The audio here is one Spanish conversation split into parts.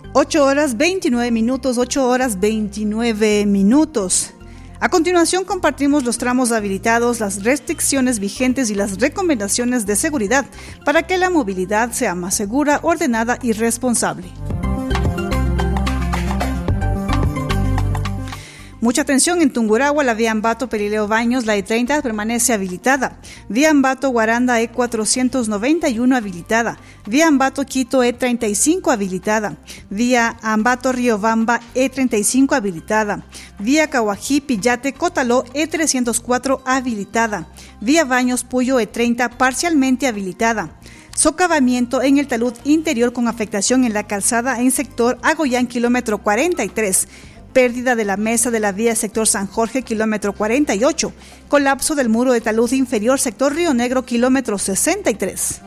8 horas 29 minutos, 8 horas 29 minutos. A continuación compartimos los tramos habilitados, las restricciones vigentes y las recomendaciones de seguridad para que la movilidad sea más segura, ordenada y responsable. Mucha atención en Tungurahua, la vía Ambato-Perileo Baños, la E30 permanece habilitada. Vía Ambato-Guaranda E491 habilitada. Vía Ambato-Quito E35 habilitada. Vía Ambato-Riobamba E35 habilitada. Vía Cahuají-Pillate-Cótalo E304 habilitada. Vía Baños-Puyo E30 parcialmente habilitada. Socavamiento en el talud interior con afectación en la calzada en sector Agoyán, kilómetro 43. Pérdida de la mesa de la vía sector San Jorge, kilómetro 48. Colapso del muro de talud inferior, sector Río Negro, kilómetro 63.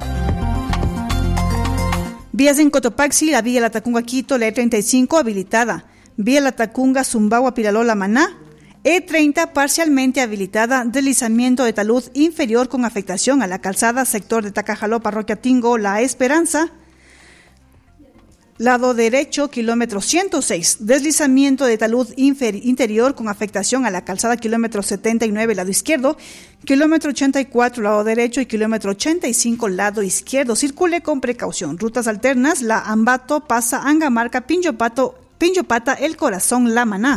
Vías en Cotopaxi, la vía Latacunga-Quito, la E35 habilitada. Vía Latacunga-Zumbagua-Piralola Maná, E30 parcialmente habilitada. Deslizamiento de talud inferior con afectación a la calzada, sector de Tacajaló, Parroquia Tingo, La Esperanza. Lado derecho, kilómetro 106. Deslizamiento de talud interior con afectación a la calzada, kilómetro 79, lado izquierdo. Kilómetro 84, lado derecho, y kilómetro 85, lado izquierdo. Circule con precaución. Rutas alternas, la Ambato pasa Angamarca, Pinjopata, El Corazón, La Maná.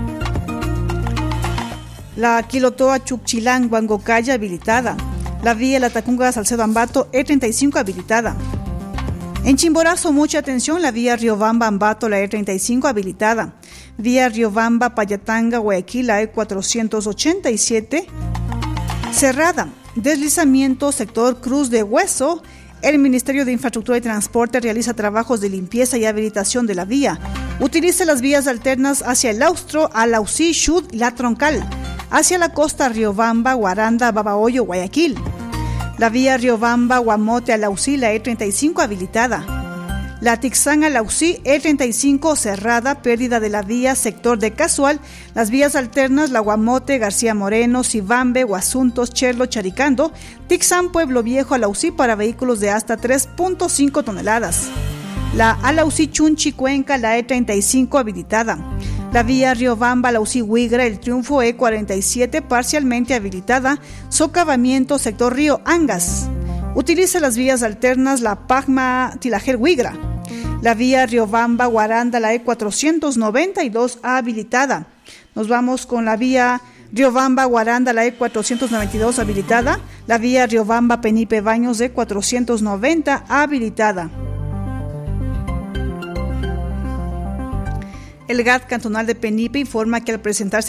La Quilotoa, Chuchilán, Huangocaya habilitada. La vía Latacunga, Salcedo, Ambato, E35 habilitada. En Chimborazo, mucha atención, la vía Riobamba-Ambato, la E35 habilitada. Vía Riobamba-Payatanga, Guayaquil, la E487 cerrada. Deslizamiento, sector Cruz de Hueso. El Ministerio de Infraestructura y Transporte realiza trabajos de limpieza y habilitación de la vía. Utilice las vías alternas hacia el Austro, Alausí, Xud y La Troncal. Hacia la costa, Riobamba, Guaranda, Babahoyo, Guayaquil. La vía Riobamba, Guamote, Alausí, la E35 habilitada. La Tixán, Alausí, E35 cerrada, pérdida de la vía, sector de Casual. Las vías alternas, la Guamote, García Moreno, Sibambe, Guasuntos, Cherlo, Charicando. Tixán, Pueblo Viejo, Alausí para vehículos de hasta 3.5 toneladas. La Alausí, Chunchi, Cuenca, la E35 habilitada. La vía Riobamba, Alausí, Huigra, El Triunfo, E47 parcialmente habilitada. Socavamiento, sector Río Angas. Utilice las vías alternas, la Pagma, Tilajer, Huigra. La vía Riobamba, Guaranda, la E492 habilitada. Nos vamos con la vía Riobamba, Guaranda, la E492 habilitada. La vía Riobamba, Penipe, Baños, E490 habilitada. El GAT cantonal de Penipe informa que al presentarse